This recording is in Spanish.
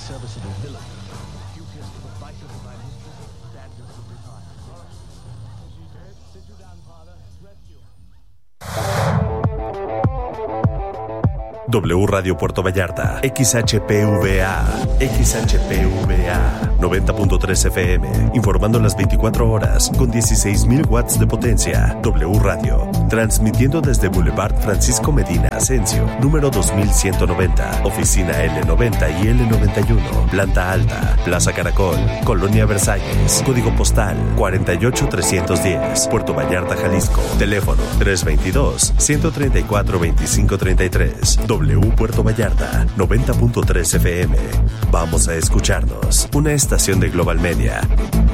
service of a villain. Duteous to the vices of thy mistress, badness of desire. Is she dead? Sit you down, father. Rest you. W Radio Puerto Vallarta, XHPVA, 90.3 FM, informando las 24 horas con 16.000 watts de potencia. W Radio, transmitiendo desde Boulevard Francisco Medina Asensio, número 2190, oficina L90 y L91, planta alta, Plaza Caracol, Colonia Versalles, código postal 48310, Puerto Vallarta, Jalisco, teléfono 322-134-2533. W Puerto Vallarta, 90.3 FM. Vamos a escucharnos. Una estación de Global Media.